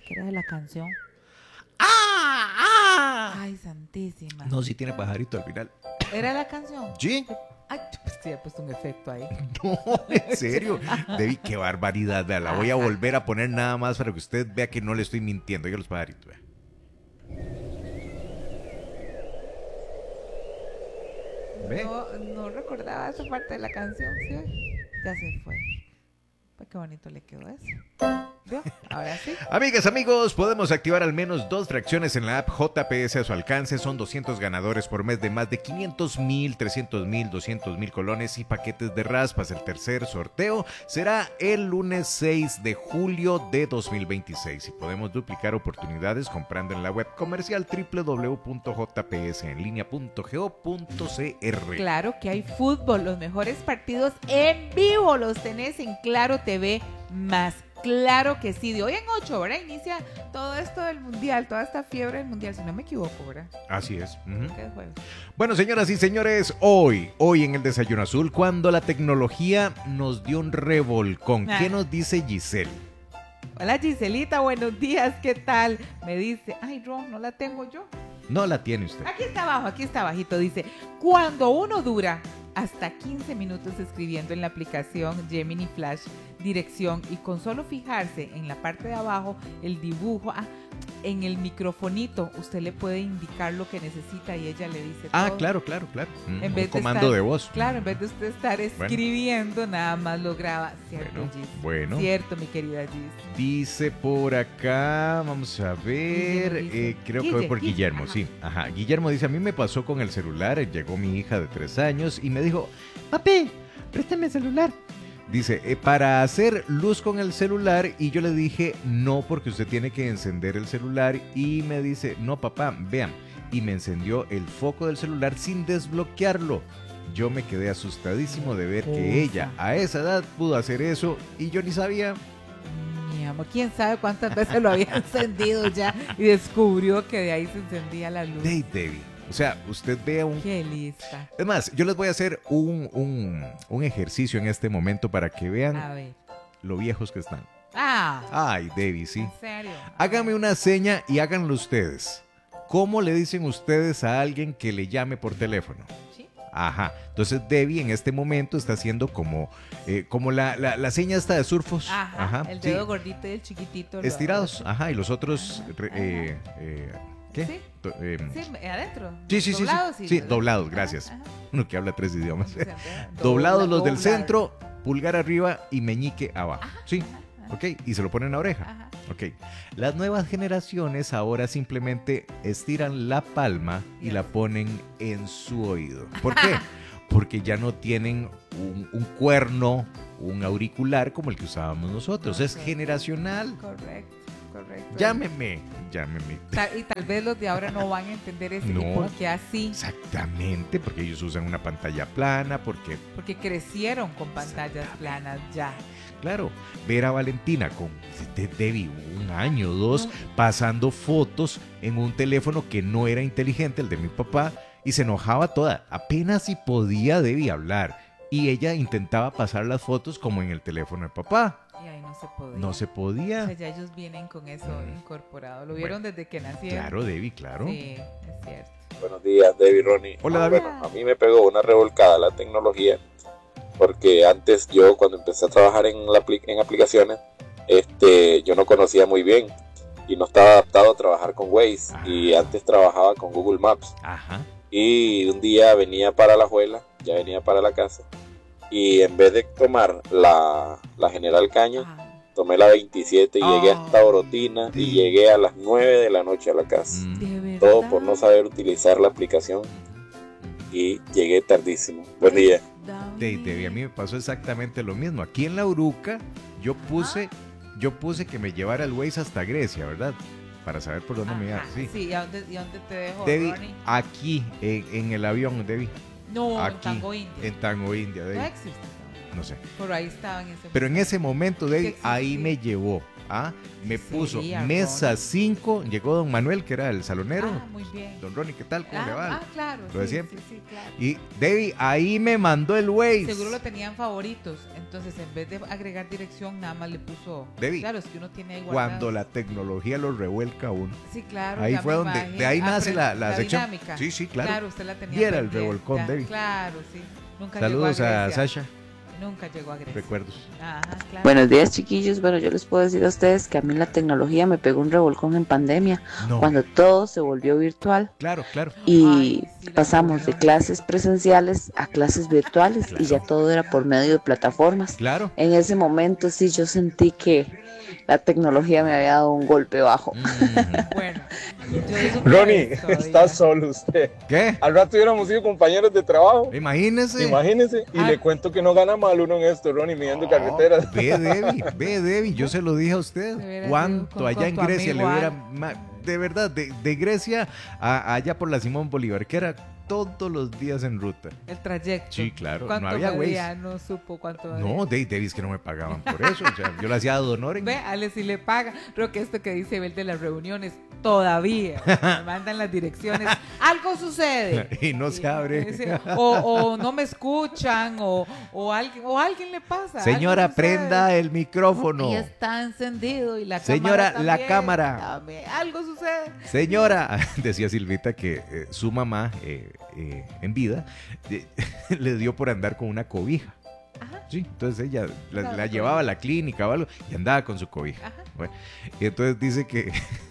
que era de la canción. ¡Ah! ¡Ah! Ay, santísima. No, sí tiene pajarito al final. ¿Era la canción? Sí. Ay, pues sí, he puesto un efecto ahí. No, en serio. Debbie, qué barbaridad. Vea, la voy a volver a poner nada más para que usted vea que no le estoy mintiendo. Oiga los pajaritos, vea. ¿Ve? No recordaba esa parte de la canción, ¿sí? Ya se fue. Pues qué bonito le quedó eso. ¿Vio? Ahora sí. Amigas, amigos, podemos activar al menos 2 fracciones en la app JPS a su alcance. Son 200 ganadores por mes de más de 500,000, 300,000, 200,000 colones y paquetes de raspas. El tercer sorteo será el lunes 6 de julio de 2026 y podemos duplicar oportunidades comprando en la web comercial www.jpsenlinea.go.cr. Claro que hay fútbol, los mejores partidos en vivo los tenés en Claro TV más. Claro que sí, de hoy en 8, ¿verdad? Inicia todo esto del mundial, toda esta fiebre del mundial, si no me equivoco, ¿verdad? Así es. ¿Qué jueves? Bueno, señoras y señores, hoy en el Desayuno Azul, cuando la tecnología nos dio un revolcón. ¿Qué nos dice Giselle? Hola Giselita, buenos días, ¿qué tal? Me dice, ay Ron, no la tengo yo. No la tiene usted. Aquí está abajo, aquí está abajito, dice, cuando uno dura hasta 15 minutos escribiendo en la aplicación Gemini Flash, dirección y con solo fijarse en la parte de abajo el dibujo, en el microfonito usted le puede indicar lo que necesita y ella le dice todo. Claro. En vez un comando de voz. Claro, en vez de usted estar escribiendo, nada más lo graba. ¿Cierto, Gis? Bueno. Cierto, mi querida Gis. Dice por acá, vamos a ver, creo que voy por Guillermo, ajá. sí. Ajá, Guillermo dice, a mí me pasó con el celular, llegó mi hija de 3 años y me dijo, papi, préstame el celular. Dice, para hacer luz con el celular, y yo le dije, no, porque usted tiene que encender el celular, y me dice, no papá, vean, y me encendió el foco del celular sin desbloquearlo. Yo me quedé asustadísimo de ver que ella a esa edad pudo hacer eso y yo ni sabía. Mi amor, quién sabe cuántas veces lo había encendido ya y descubrió que de ahí se encendía la luz. Debbie. O sea, usted vea un... Qué lista. Es más, yo les voy a hacer un ejercicio en este momento para que vean lo viejos que están. Ay, Debbie, sí. ¿En serio? Hágame una seña y háganlo ustedes. ¿Cómo le dicen ustedes a alguien que le llame por teléfono? ¿Sí? Ajá. Entonces Debbie en este momento está haciendo como la seña esta de surfos. Ajá. El dedo gordito y el chiquitito. Estirados. Ajá. Y los otros... ¿qué? Sí. Adentro. Sí. Doblados. Sí, doblados, gracias. Ajá. Uno que habla 3 idiomas. Doblados los del centro, pulgar arriba y meñique abajo. Sí. Ok, y se lo ponen en la oreja. Ajá. Ok, las nuevas generaciones ahora simplemente estiran la palma y la ponen en su oído. ¿Por qué? Porque ya no tienen un cuerno, un auricular como el que usábamos nosotros. Es generacional. Correcto. Llámeme. Y tal vez los de ahora no van a entender eso. No. ¿Y por qué así? Exactamente, porque ellos usan una pantalla plana, porque crecieron con pantallas planas ya. Claro, ver a Valentina con Debbie 1 año o 2 pasando fotos en un teléfono que no era inteligente, el de mi papá, y se enojaba toda. Apenas si podía Debbie hablar. Y ella intentaba pasar las fotos como en el teléfono de papá. Y ahí no se podía. No se podía. O sea, ya ellos vienen con eso incorporado. Lo vieron desde que nacieron. Claro, Debbie, claro. Sí, es cierto. Buenos días, Debbie, Ronnie. Hola, David. Bueno, a mí me pegó una revolcada la tecnología. Porque antes yo, cuando empecé a trabajar en aplicaciones, yo no conocía muy bien. Y no estaba adaptado a trabajar con Waze. Y antes trabajaba con Google Maps. Ajá. Y un día venía para la Alajuela, ya venía para la casa, y en vez de tomar la General Caña, tomé la 27 y llegué hasta Orotina y llegué a las 9 de la noche a la casa. Todo por no saber utilizar la aplicación y llegué tardísimo. Buen día. Debbie, a mí me pasó exactamente lo mismo. Aquí en La Uruca yo puse que me llevara el Waze hasta Grecia, ¿verdad? Para saber por dónde me iba. Sí, ¿y dónde te dejó, Debbie, Ronnie? aquí, en el avión, Debbie. No, aquí, en Tango India. En Tango India, Debbie. No existe. No sé. Por ahí estaba en ese momento. Pero en ese momento, Debbie, Sí, ahí me llevó. Me puso Sería, mesa Ronnie. 5, llegó don Manuel, que era el salonero. Muy bien. Don Ronnie, ¿qué tal? ¿Cómo le va? Claro. Lo de Sí, siempre. sí, claro. Y Debbie, ahí me mandó el Waze. Seguro lo tenían favoritos, entonces en vez de agregar dirección, nada más le puso... Debbie, Claro, es que uno tiene ahí cuando guardados. la tecnología lo revuelca a uno. Sí, claro. Ahí ya fue me donde, imagino. de ahí nace la la sección. dinámica. Sí, claro. Claro, usted la tenía Y era el pendiente, revolcón, ya, Debbie. Claro, sí. Nunca Saludos llegó a Grecia. Sasha, Nunca llegó a Grecia. recuerdos. Ajá, claro. Buenos días, chiquillos. Bueno, yo les puedo decir a ustedes que a mí la tecnología me pegó un revolcón en pandemia, No, cuando todo se volvió virtual claro. y Ay, sí, la pasamos de reunión. clases presenciales a clases virtuales Claro. y ya todo era por medio de plataformas. Claro. En ese momento sí yo sentí que la tecnología me había dado un golpe bajo. Bueno, yo digo que Ronnie, esto, está oiga. solo usted. ¿Qué? Al rato hubiéramos sido compañeros de trabajo. Imagínese. Imagínese. Y Ah. le cuento que no gana mal uno en esto, Ronnie, midiendo carreteras. Ve, Debbie, yo se lo dije a usted. De veras, ¿Cuánto con allá en tu Grecia amigo le hubiera... Al. De verdad, de Grecia allá por la Simón Bolívar, que era todos los días en ruta. El trayecto. Sí, claro, ¿Cuánto no había medía? Waze. No supo cuánto No, medía. Debbie, es que no me pagaban por eso. O sea, yo lo hacía de honor. Ve, Ale si le paga. Creo que esto que dice Bel de las reuniones, todavía me mandan las direcciones. Algo sucede. Y no se abre. Dice, o no me escuchan, o alguien le pasa. Señora, algo sucede. prenda el micrófono. Y está encendido y la Señora, cámara la también, cámara. también. Algo sucede. Señora, decía Silvita que su mamá, en vida, le dio por andar con una cobija. Ajá. Sí, entonces ella Claro, la llevaba a la clínica o algo y andaba con su cobija. Ajá. Bueno, y entonces dice que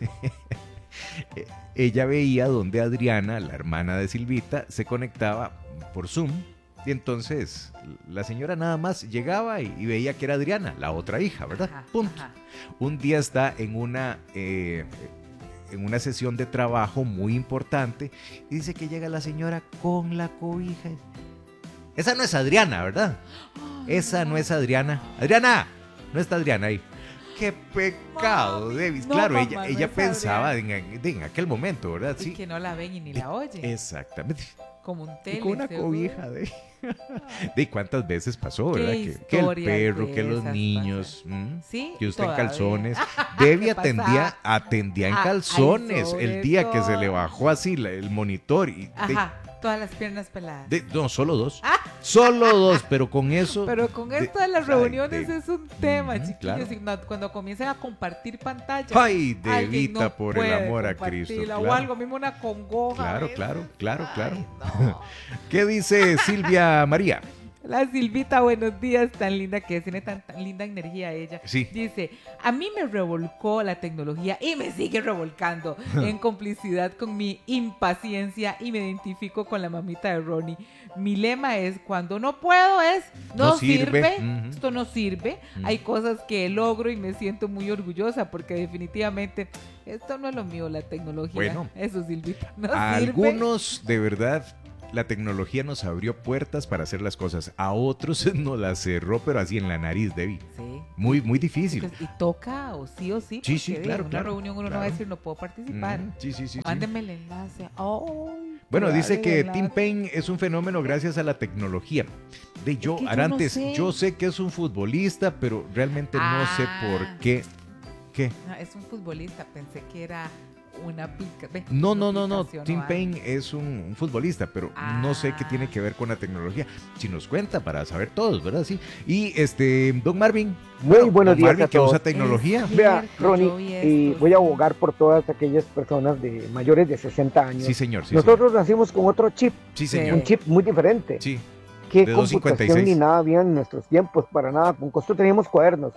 ella veía donde Adriana, la hermana de Silvita, se conectaba por Zoom. Y entonces la señora nada más llegaba y veía que era Adriana, la otra hija, ¿verdad? Ajá, Punto. ajá. Un día está en una sesión de trabajo muy importante y dice que llega la señora con la cobija. Esa no es Adriana, ¿verdad? Esa no es Adriana. Adriana, no está Adriana ahí. Qué pecado, Mami, Davis. no, Claro, mamá, ella no es pensaba en aquel momento, ¿verdad? Y Sí. que no la ven y ni la oyen. Exactamente. Como un Y tele. con una seguro. cobija de... ¿De cuántas veces pasó, verdad? Qué Que el historias perro, de que los esas niños, Sí, que usted en todavía. calzones. Debbie ¿Qué pasaba? atendía en Ah, ay, calzones sobre el día que se le todo. bajó así el monitor. Y Ajá, todas las piernas peladas. no, solo dos. Solo dos, pero con eso... Pero con esto de las ay, reuniones de- es un tema, Ujú, chiquillos. claro. Y cuando comiencen a compartir pantalla. Ay, alguien Debita, no por el puede amor a compartirla, Cristo. O claro. algo, mismo una congoja. Claro, ¿ves? claro. Ay, no. ¿Qué dice Silvia María? La Silvita, buenos días, tan linda que es, tiene tan linda energía ella. Sí. Dice, a mí me revolcó la tecnología y me sigue revolcando en complicidad con mi impaciencia y me identifico con la mamita de Ronnie. Mi lema es, cuando no puedo es, no, No sirve. sirve, Ujú. esto no sirve. Hay cosas que logro y me siento muy orgullosa porque definitivamente esto no es lo mío, la tecnología. Bueno, eso, Silvita, no A sirve. algunos, de verdad, la tecnología nos abrió puertas para hacer las cosas. A otros nos las cerró, pero así en la nariz, Debbie. Sí. Muy, muy difícil. Y toca o sí, Sí, porque, sí, en claro, una claro, reunión uno no claro. va a decir no puedo participar. Sí. Mándenme el enlace. Ay, Bueno, pero dice dale que el enlace. Tim Payne es un fenómeno gracias a la tecnología. De yo, Es que yo Arantes, no sé. yo sé que es un futbolista, pero realmente no sé por qué. ¿Qué? No, es un futbolista, pensé que era una aplicación. No. Tim Payne es un futbolista, pero no sé qué tiene que ver con la tecnología. Si nos cuenta para saber todos, ¿verdad? Sí. Y Don Marvin. Muy buenos Don días Marvin a que todos. usa tecnología. Vea, Cierto, Ronnie, yo vi y esto, voy a sí. abogar por todas aquellas personas de mayores de 60 años. Sí, señor. Sí, Nosotros nacimos con otro chip, Sí, un señor. chip muy diferente. Sí. Que de computación 256. ni nada había en nuestros tiempos, para nada. Con costo teníamos cuadernos.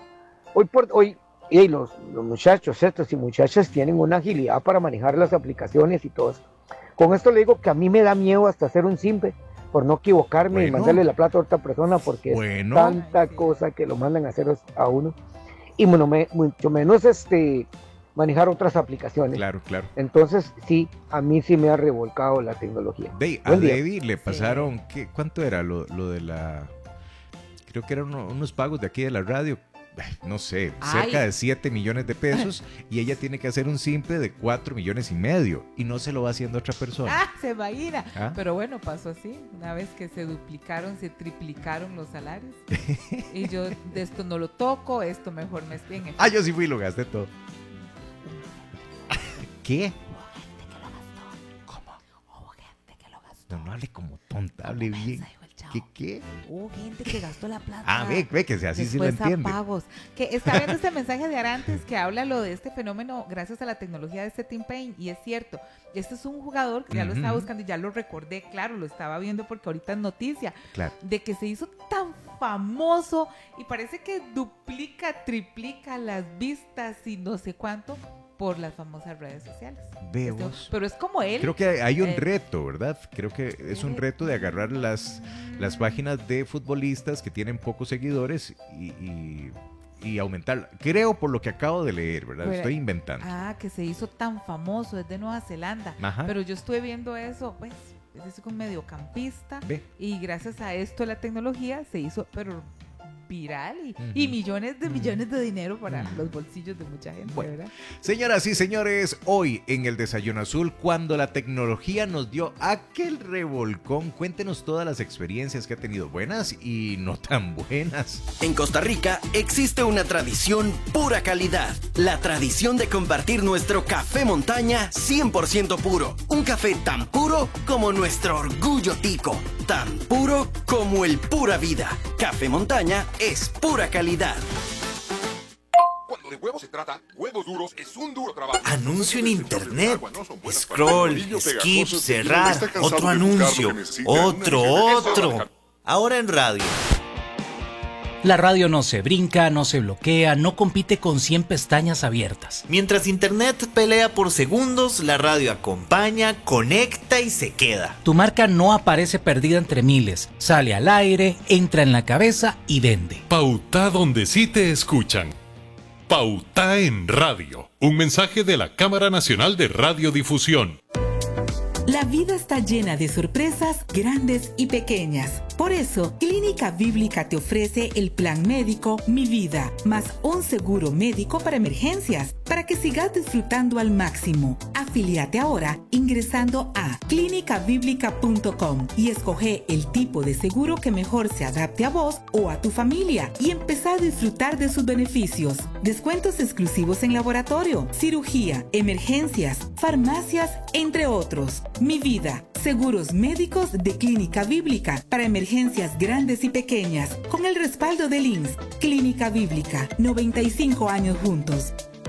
Hoy y los muchachos estos y muchachas tienen una agilidad para manejar las aplicaciones y todo eso. Con esto le digo que a mí me da miedo hasta hacer un simple por no equivocarme y Bueno. mandarle la plata a otra persona, porque Bueno. es tanta Ay, sí. cosa que lo mandan a hacer a uno. Y mucho menos manejar otras aplicaciones. Claro. Entonces, sí, a mí sí me ha revolcado la tecnología. A Buen día. Debbie le pasaron, ¿cuánto era lo de la... Creo que eran unos pagos de aquí de la radio. no sé, Ay. cerca de 7 millones de pesos y ella tiene que hacer un simple de 4 millones y medio y no se lo va haciendo otra persona. Ah, se imagina. ¿Ah? Pero bueno, pasó así. Una vez que se duplicaron, se triplicaron los salarios. Y yo de esto no lo toco, esto mejor me bien. Ah, yo sí fui y lo gasté todo. ¿Qué? ¿Cómo? Hubo gente que lo gastó. No hable como tonta, hable Como bien. mensa, dijo el chavo. ¿Qué? Hubo gente que gastó la plata. Ah, ve, que así sí lo Después a entiende. pagos. Que está viendo este mensaje de Arantes que habla lo de este fenómeno gracias a la tecnología de este Tim Payne. Y es cierto, este es un jugador que ya lo estaba Ujú. buscando y ya lo recordé, claro, lo estaba viendo porque ahorita es noticia. Claro. De que se hizo tan famoso y parece que duplica, triplica las vistas y no sé cuánto por las famosas redes sociales. Vemos. Pero es como él. Creo que hay un eh, reto, ¿verdad? Creo que es un reto de agarrar las páginas de futbolistas que tienen pocos seguidores y aumentar. Creo por lo que acabo de leer, ¿verdad? Bueno, Estoy inventando. Ah, que se hizo tan famoso, es de Nueva Zelanda. Ajá. Pero yo estuve viendo eso, pues, es un mediocampista. Ve. Y gracias a esto la tecnología se hizo, pero viral y Ujú. millones de dinero para los bolsillos de mucha gente, Bueno. ¿verdad? Señoras y señores, hoy en el Desayuno Azul, cuando la tecnología nos dio aquel revolcón, cuéntenos todas las experiencias que ha tenido, buenas y no tan buenas. En Costa Rica existe una tradición pura calidad. La tradición de compartir nuestro café montaña 100% puro. Un café tan puro como nuestro orgullo tico. Tan puro como el pura vida. Café montaña es pura calidad. Cuando de huevos se trata, Huevos Duros es un duro trabajo. Anuncio en internet. Agua no son buenas para Scroll, el amarillo skip, pegajoso. cerrar. ¿Está cansado Otro de buscar lo anuncio. que necesita? Otro. Ahora en radio. La radio no se brinca, no se bloquea, no compite con 100 pestañas abiertas. Mientras internet pelea por segundos, la radio acompaña, conecta y se queda. Tu marca no aparece perdida entre miles, sale al aire, entra en la cabeza y vende. Pauta donde sí te escuchan. Pauta en radio. Un mensaje de la Cámara Nacional de Radiodifusión. La vida está llena de sorpresas grandes y pequeñas. Por eso, Clínica Bíblica te ofrece el plan médico Mi Vida, más un seguro médico para emergencias, para que sigas disfrutando al máximo. Afíliate ahora ingresando a clinicabiblica.com y escoge el tipo de seguro que mejor se adapte a vos o a tu familia y empezá a disfrutar de sus beneficios. Descuentos exclusivos en laboratorio, cirugía, emergencias, farmacias, entre otros. Mi Vida, seguros médicos de Clínica Bíblica para emergencias grandes y pequeñas, con el respaldo del INSS. Clínica Bíblica, 95 años juntos.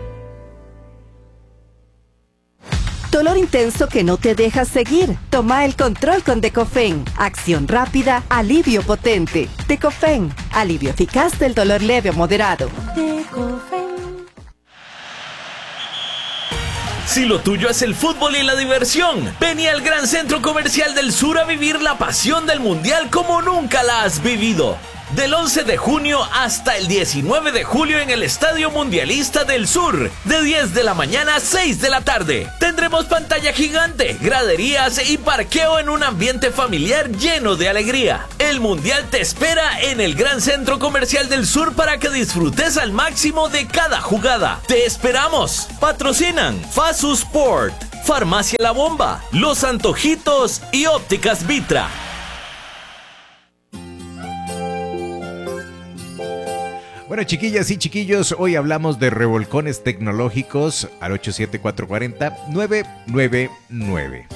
Dolor intenso que no te deja seguir. Toma el control con Decofen. Acción rápida, alivio potente. Decofen, alivio eficaz del dolor leve o moderado. Decofen. Si lo tuyo es el fútbol y la diversión, vení al Gran Centro Comercial del Sur a vivir la pasión del Mundial como nunca la has vivido. Del 11 de junio hasta el 19 de julio en el Estadio Mundialista del Sur, de 10 de la mañana a 6 de la tarde. Tendremos pantalla gigante, graderías y parqueo en un ambiente familiar lleno de alegría. El Mundial te espera en el Gran Centro Comercial del Sur para que disfrutes al máximo de cada jugada. ¡Te esperamos! Patrocinan Fasu Sport, Farmacia La Bomba, Los Antojitos y Ópticas Vitra. Bueno, chiquillas y chiquillos, hoy hablamos de revolcones tecnológicos al 87440-999.